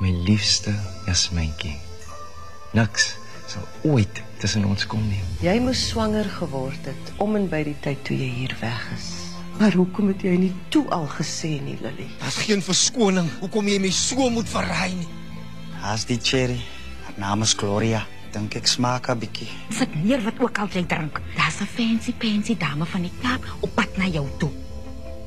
My liefste Jasmijntjie. Niks sal ooit tussen ons kom nie. Jy moes swanger geword het om en by die tyd toe jy hier weg is. Maar hoekom het jy nie toe al gesê nie, Lily? Daar's geen verskoning. Hoekom jy my so moet verraai nie? Haas die cherry. Haar naam is Gloria. Dink ek smaak 'n bietjie. Sit neer wat ook al jy drink. Daar's 'n fancy dame van die Kaap op pad na jou toe.